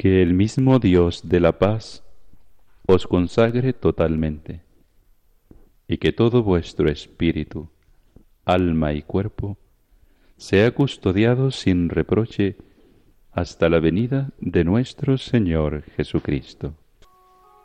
Que el mismo Dios de la paz os consagre totalmente, y que todo vuestro espíritu, alma y cuerpo sea custodiado sin reproche hasta la venida de nuestro Señor Jesucristo.